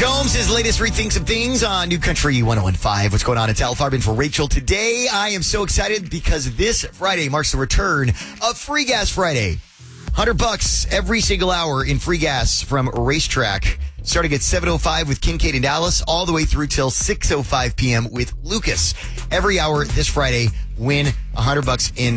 Combs' latest rethinks of things on New Country 101.5. What's going on? It's Al Farben for Rachel. Today, I am so excited because this Friday marks the return of Free Gas Friday. $100 every single hour in free gas from Racetrack. Starting at 7:05 with Kincaid and Dallas, all the way through till 6:05 p.m. with Lucas. Every hour this Friday, win $100 in